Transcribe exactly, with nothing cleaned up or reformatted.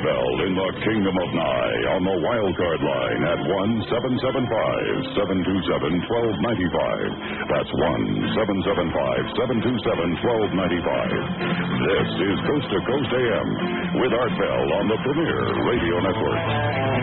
Bell in the Kingdom of Nye on the wildcard line at one seven seven five, seven two seven, one two nine five. That's one seven seven five, seven two seven, one two nine five. This is Coast to Coast A M with Art Bell on the Premier Radio Network.